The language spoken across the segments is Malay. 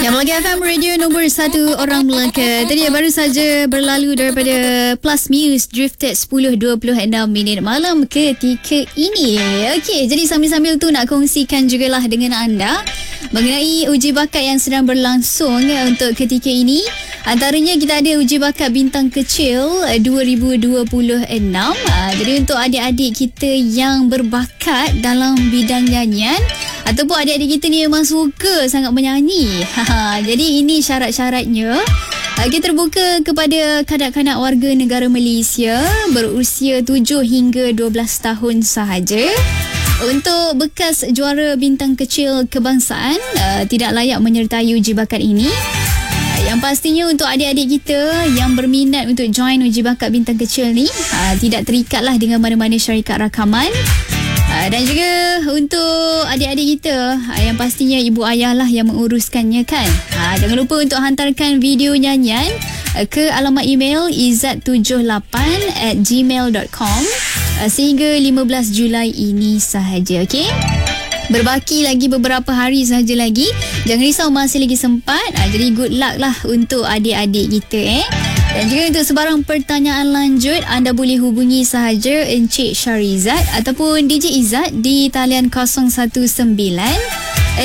Yang Melaka FM Radio nombor 1 orang Melaka. Tadi baru saja berlalu daripada Plus Muse Drifted 10.26 malam ketika ini. Okey, jadi sambil-sambil tu nak kongsikan jugalah dengan anda mengenai uji bakat yang sedang berlangsung untuk ketika ini. Antaranya kita ada uji bakat bintang kecil 2026. Jadi untuk adik-adik kita yang berbakat dalam bidang nyanyian ataupun adik-adik kita ni memang suka sangat menyanyi. Jadi ini syarat-syaratnya. Kita terbuka kepada kanak-kanak warga negara Malaysia berusia 7 hingga 12 tahun sahaja. Untuk bekas juara bintang kecil kebangsaan tidak layak menyertai uji bakat ini. Yang pastinya untuk adik-adik kita yang berminat untuk join uji bakat bintang kecil ni tidak terikatlah dengan mana-mana syarikat rakaman. Dan juga untuk adik-adik kita yang pastinya ibu ayah lah yang menguruskannya kan. Jangan lupa untuk hantarkan video nyanyian ke alamat email izat78@gmail.com sehingga 15 Julai ini sahaja, okey? Berbaki lagi beberapa hari sahaja lagi. Jangan risau, masih lagi sempat. Jadi good luck lah untuk adik-adik kita Dan juga untuk sebarang pertanyaan lanjut, anda boleh hubungi sahaja Encik Syarizat ataupun DJ Izzat di talian 019 663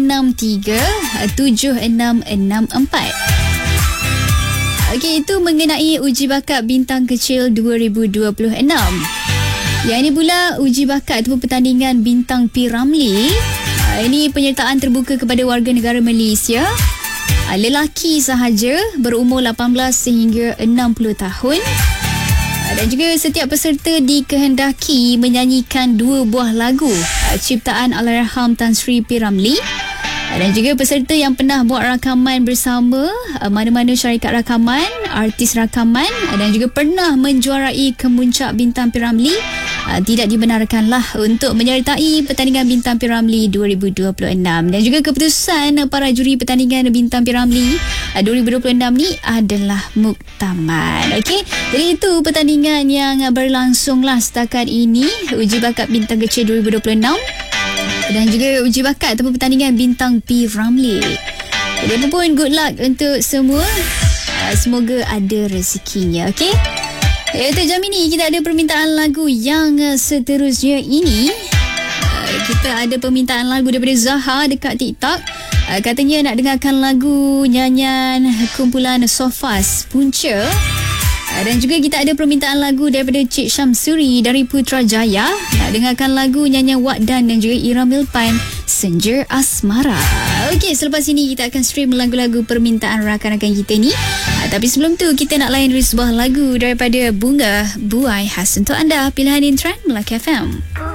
7664. Okey, itu mengenai uji bakat bintang kecil 2026. Yang ini pula uji bakat ataupun pertandingan bintang P. Ramlee. Ini penyertaan terbuka kepada warga negara Malaysia. Lelaki sahaja berumur 18 sehingga 60 tahun. Dan juga setiap peserta dikehendaki menyanyikan 2 buah lagu ciptaan Allahyarham Tan Sri P. Ramlee. Dan juga peserta yang pernah buat rakaman bersama mana-mana syarikat rakaman, artis rakaman dan juga pernah menjuarai kemuncak bintang P. Ramlee tidak dibenarkanlah untuk menyertai pertandingan bintang P. Ramlee 2026. Dan juga keputusan para juri pertandingan bintang P. Ramlee 2026 ni adalah muktamad. Okey, jadi itu pertandingan yang berlangsunglah setakat ini, uji bakat bintang kecil 2026 dan juga uji bakat ataupun pertandingan bintang P. Ramlee. Jadi apapun, good luck untuk semua. Semoga ada rezekinya, okey? Untuk jam ini kita ada permintaan lagu yang seterusnya ini. Kita ada permintaan lagu daripada Zaha dekat TikTok. Katanya nak dengarkan lagu nyanyian kumpulan Sofas Punca. Dan juga kita ada permintaan lagu daripada Cik Syamsuri dari Putrajaya. Nak dengarkan lagu nyanyian Wak Dan dan juga Ira Milpan, Senja Asmara. Okey, selepas ini kita akan stream lagu-lagu permintaan rakan-rakan kita ni. Tapi sebelum tu kita nak layan dulu sebuah lagu daripada Bunga Buai khas untuk anda. Pilihan Intran Melaka FM.